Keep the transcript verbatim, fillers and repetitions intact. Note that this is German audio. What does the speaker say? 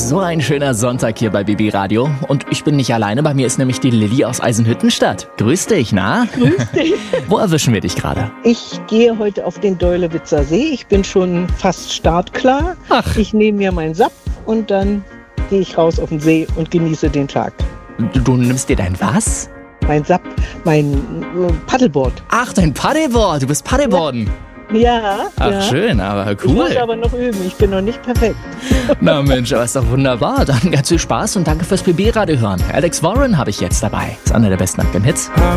so ein schöner Sonntag hier bei B B Radio. Und ich bin nicht alleine, bei mir ist nämlich die Lilly aus Eisenhüttenstadt. Grüß dich, na? Grüß dich. Wo erwischen wir dich gerade? Ich gehe heute auf den Deulewitzer See. Ich bin schon fast startklar. Ach. Ich nehme mir meinen Sapp und dann gehe ich raus auf den See und genieße den Tag. Du, du nimmst dir dein was? Mein Sapp, mein äh, Paddleboard. Ach, dein Paddleboard. Du bist Paddleboarden. Ja, Ach, ja. schön, aber Ich muss cool. aber noch üben. Ich bin noch nicht perfekt. Na Mensch, aber ist doch wunderbar. Dann ganz viel Spaß und danke fürs B B Radio hören. Alex Warren habe ich jetzt dabei. Ist einer der besten Hits.